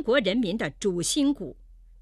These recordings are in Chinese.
国人民的主心骨。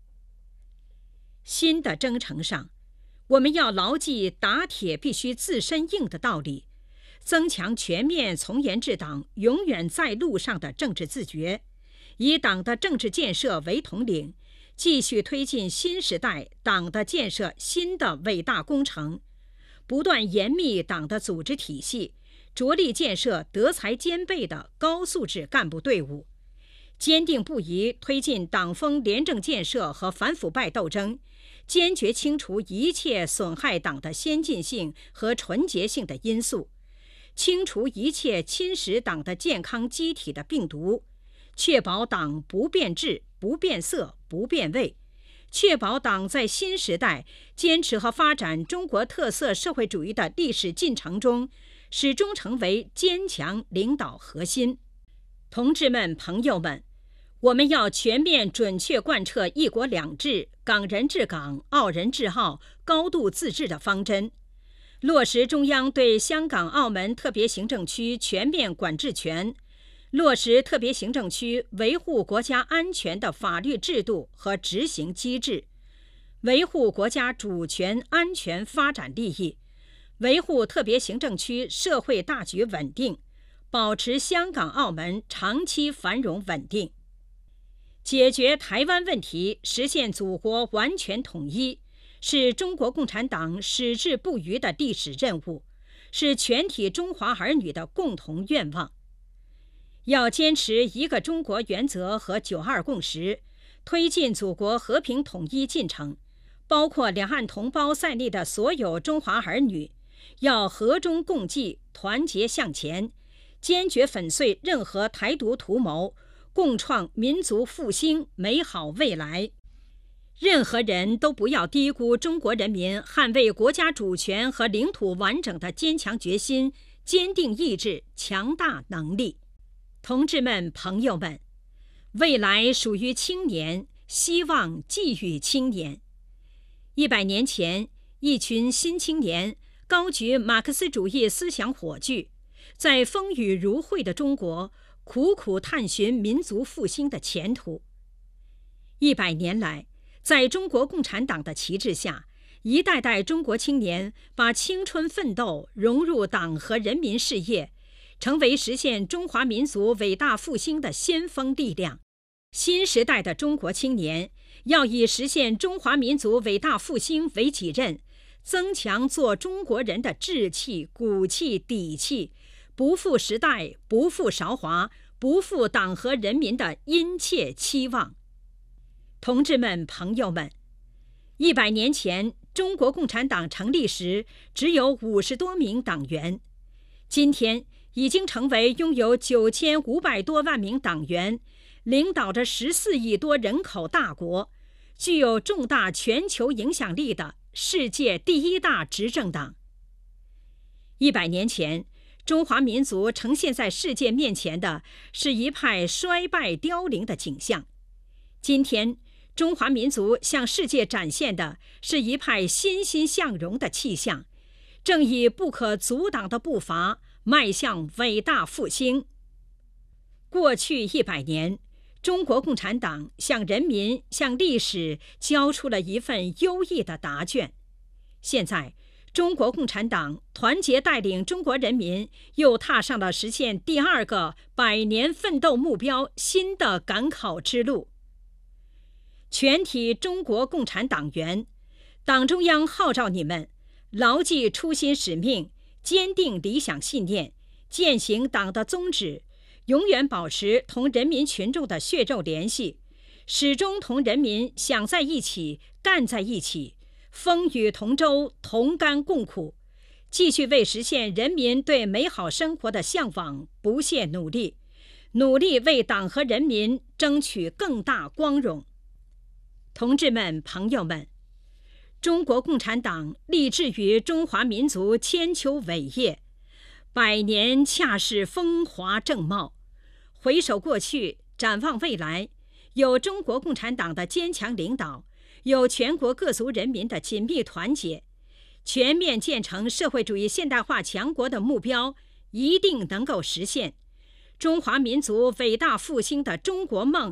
新的征程上，我们要牢记打铁必须自身硬的道理，增强全面从严治党永远在路上的政治自觉，以党的政治建设为统领，继续推进新时代党的建设新的伟大工程，不断严密党的组织体系，着力建设德才兼备的高素质干部队伍，坚定不移推进党风廉政建设和反腐败斗争，坚决清除一切损害党的先进性和纯洁性的因素，清除一切侵蚀党的健康机体的病毒，确保党不变质、不变色、不变味，确保党在新时代坚持和发展中国特色社会主义的历史进程中，始终成为坚强领导核心。同志们、朋友们，我们要全面准确贯彻一国两制、港人治港、澳人治澳、高度自治的方针，落实中央对香港、澳门特别行政区全面管制权，落实特别行政区维护国家安全的法律制度和执行机制，维护国家主权、安全、发展利益，维护特别行政区社会大局稳定，保持香港、澳门长期繁荣稳定。解决台湾问题，实现祖国完全统一，是中国共产党矢志不渝的历史任务，是全体中华儿女的共同愿望。要坚持一个中国原则和9·2共识，推进祖国和平统一进程，包括两岸同胞在内的所有中华儿女，要和衷共济，团结向前，坚决粉碎任何台独图谋，共创民族复兴美好未来。任何人都不要低估中国人民捍卫国家主权和领土完整的坚强决心、坚定意志、强大能力。同志们、朋友们，未来属于青年，希望寄予青年。100年前，一群新青年高举马克思主义思想火炬，在风雨如晦的中国苦苦探寻民族复兴的前途。100年来，在中国共产党的旗帜下，一代代中国青年把青春奋斗融入党和人民事业，成为实现中华民族伟大复兴的先锋力量。新时代的中国青年要以实现中华民族伟大复兴为己任，增强做中国人的志气、骨气、底气，不负时代，不负韶华，不负党和人民的殷切期望。同志们、朋友们，100年前中国共产党成立时只有50多名党员，今天已经成为拥有9500多万名党员，领导着14亿多人口大国，具有重大全球影响力的世界第一大执政党。100年前，中华民族呈现在世界面前的是一派衰败凋零的景象，今天中华民族向世界展现的是一派欣欣向荣的气象，正以不可阻挡的步伐迈向伟大复兴。过去100年，中国共产党向人民、向历史交出了一份优异的答卷。现在，中国共产党团结带领中国人民，又踏上了实现第2个100年奋斗目标新的赶考之路。全体中国共产党员，党中央号召你们牢记初心使命，坚定理想信念，践行党的宗旨，永远保持同人民群众的血肉联系，始终同人民想在一起、干在一起，风雨同舟，同甘共苦，继续为实现人民对美好生活的向往不懈努力，努力为党和人民争取更大光荣。同志们、朋友们，中国共产党立志于中华民族千秋伟业，100年恰是风华正茂。回首过去，展望未来，有中国共产党的坚强领导，有全国各族人民的紧密团结，全面建成社会主义现代化强国的目标一定能够实现，中华民族伟大复兴的中国梦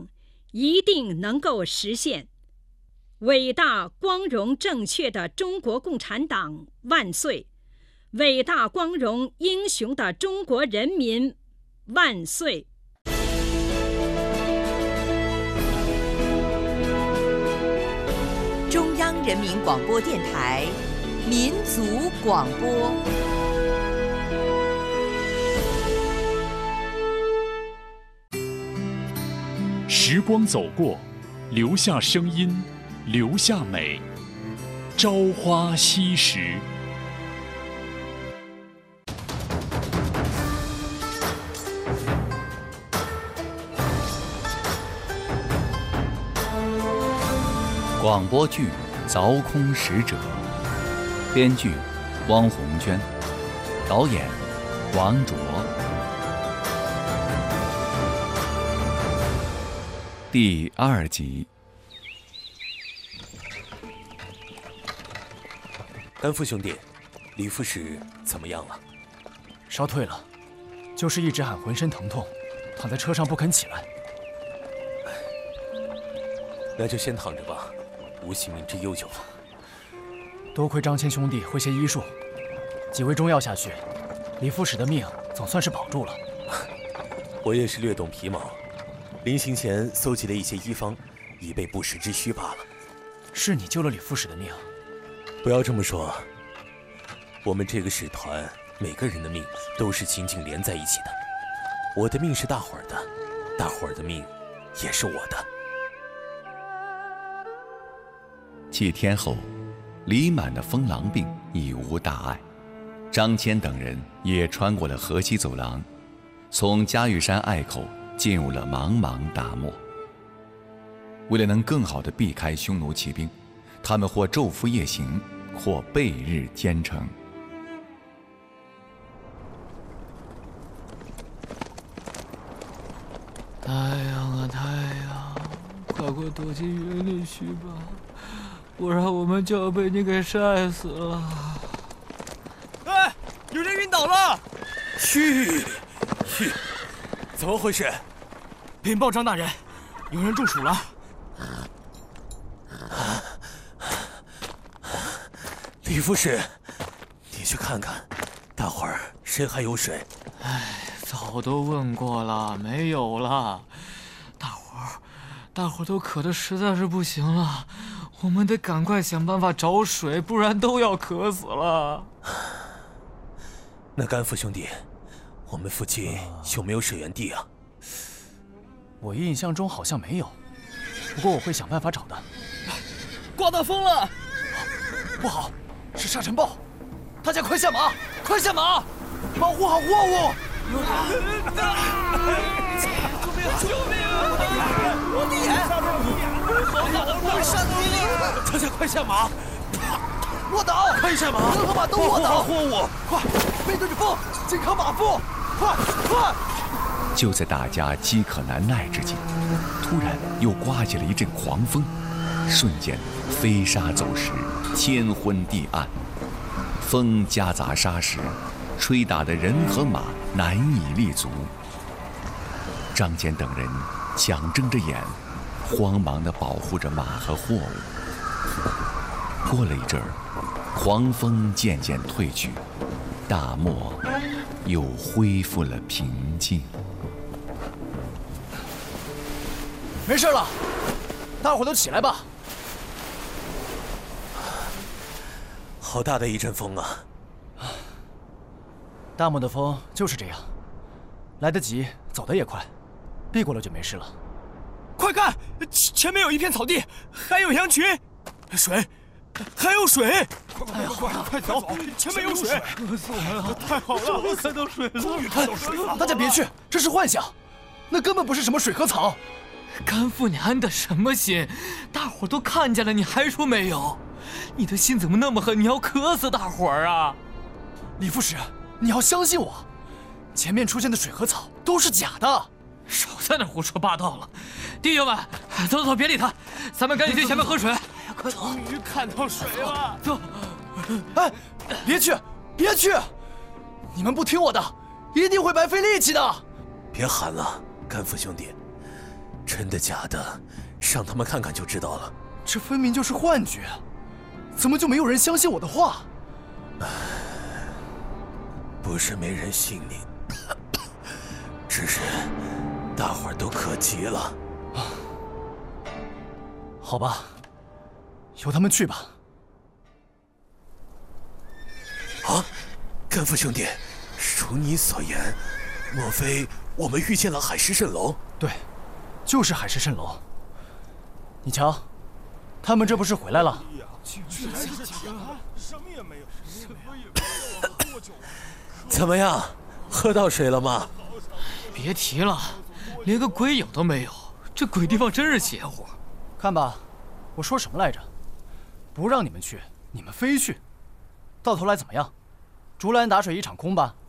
一定能够实现。伟大、光荣、正确的中国共产党万岁！伟大、光荣、英雄的中国人民万岁！ 中央人民广播电台民族广播。 时光走过，留下声音，留下美。朝花夕拾。 广播剧《凿空使者》，编剧汪红娟，导演王卓。第2集。 甘副兄弟，李副使怎么样了？ 烧退了，就是一直喊浑身疼痛，躺在车上不肯起来。 那就先躺着吧，无性命之忧就好。 多亏张谦兄弟会些医术，几味中药下去，李副使的命总算是保住了。 我也是略懂皮毛，临行前搜集了一些医方，以备不时之需罢了。 是你救了李副使的命。 不要这么说，我们这个使团每个人的命都是紧紧连在一起的。我的命是大伙儿的，大伙儿的命也是我的。 7天后，李满的风狼病已无大碍，张骞等人也穿过了河西走廊，从嘉峪山隘口进入了茫茫大漠。为了能更好地避开匈奴骑兵，他们或昼伏夜行，或蔽日兼程。 太阳啊太阳，快快躲进云里去吧，不然我们就要被你给晒死了。 哎，有人晕倒了！ 去，怎么回事？ 禀报张大人，有人中暑了。 李副使，你去看看，大伙儿谁还有水？ 早都问过了，没有了。大伙儿都渴得实在是不行了，我们得赶快想办法找水，不然都要渴死了。 那甘副兄弟，我们附近有没有水源地啊？ 我印象中好像没有，不过我会想办法找的。 刮大风了！ 不好，是沙尘暴！大家快下马，快下马，保护好货物！ 救命啊！我的眼！我上头了！ 大家快下马！ 卧倒！ 快下马！ 人和马都卧倒！ 货物！ 快，背对着风，紧靠马腹！快！ 就在大家饥渴难耐之际，突然又刮起了一阵狂风，瞬间飞沙走石，天昏地暗，风夹杂沙石，吹打得人和马难以立足。张骞等人强睁着眼，慌忙地保护着马和货物。过了一阵儿，狂风渐渐退去，大漠又恢复了平静。 没事了，大伙都起来吧。 好大的一阵风啊！ 大漠的风就是这样，来得及，走得也快，避过了就没事了。 快看，前面有一片草地，还有羊群，水，还有水！快走，前面有水！ 渴死我们了！ 太好了，终于看到水了！终于看到水了！ 大家别去，这是幻想，那根本不是什么水和草。 甘父，你安的什么心？大伙都看见了，你还说没有？你的心怎么那么狠？你要渴死大伙儿啊！ 李副使，你要相信我，前面出现的水和草都是假的。 少在那胡说八道了，弟兄们，走，别理他，咱们赶紧去前面喝水。 快走！终于看到水了， 走！ 哎，别去！你们不听我的，一定会白费力气的。 别喊了，甘副兄弟， 真的假的？让他们看看就知道了。 这分明就是幻觉，怎么就没有人相信我的话？ 不是没人信你，只是大伙儿都可急了。 好吧，由他们去吧。 啊，甘父兄弟，如你所言，莫非我们遇见了海市蜃楼？ 对，就是海市蜃楼。你瞧，他们这不是回来了？ 怎么样，喝到水了吗？ 别提了，连个鬼影都没有。这鬼地方真是邪乎。 看吧，我说什么来着？不让你们去，你们非去，到头来怎么样？竹篮打水一场空吧。